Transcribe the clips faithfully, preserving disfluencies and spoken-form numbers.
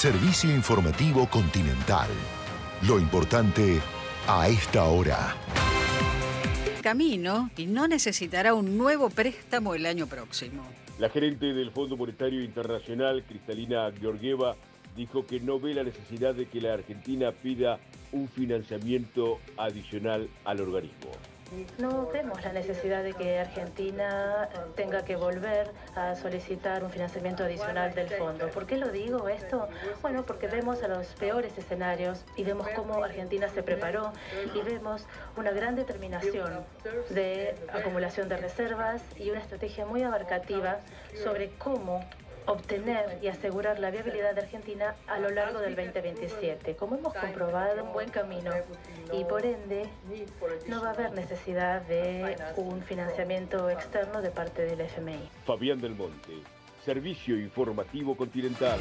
Servicio informativo Continental. Lo importante a esta hora. Camino y no necesitará un nuevo préstamo el año próximo. La gerente del Fondo Monetario Internacional, Kristalina Georgieva, dijo que no ve la necesidad de que la Argentina pida un financiamiento adicional al organismo. No vemos la necesidad de que Argentina tenga que volver a solicitar un financiamiento adicional del fondo. ¿Por qué lo digo esto? Bueno, porque vemos a los peores escenarios y vemos cómo Argentina se preparó y vemos una gran determinación de acumulación de reservas y una estrategia muy abarcativa sobre cómo obtener y asegurar la viabilidad de Argentina a lo largo del veinte veintisiete. Como hemos comprobado, un buen camino y por ende no va a haber necesidad de un financiamiento externo de parte del F M I. Fabián del Monte, Servicio Informativo Continental.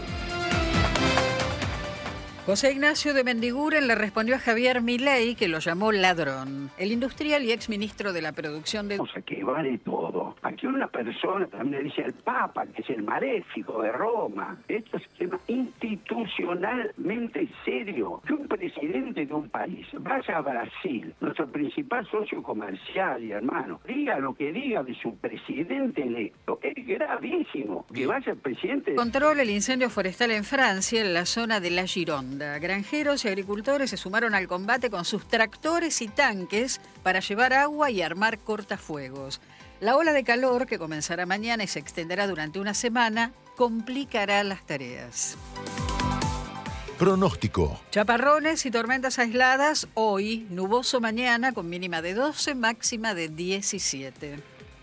José Ignacio de Mendiguren le respondió a Javier Milei, que lo llamó ladrón. El industrial y exministro de la producción de... O sea, que vale todo. Aquí una persona también le dice al Papa, que es el maléfico de Roma. Esto es un tema institucionalmente serio. Que un presidente de un país vaya a Brasil, nuestro principal socio comercial y hermano, diga lo que diga de su presidente electo. Es gravísimo que vaya el presidente... Controla el incendio forestal en Francia, en la zona de La Gironde. Granjeros y agricultores se sumaron al combate con sus tractores y tanques para llevar agua y armar cortafuegos. La ola de calor, que comenzará mañana y se extenderá durante una semana, complicará las tareas. Pronóstico. Chaparrones y tormentas aisladas hoy, nuboso mañana con mínima de doce, máxima de diecisiete.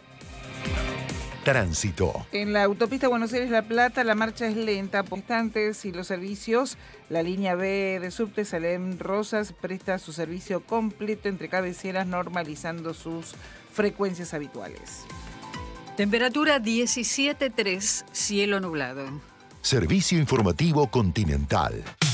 Tránsito. En la autopista Buenos Aires-La Plata la marcha es lenta, por instantes y los servicios. La línea B de subte Salem Rosas presta su servicio completo entre cabeceras, normalizando sus frecuencias habituales. Temperatura diecisiete punto tres, cielo nublado. Servicio informativo Continental.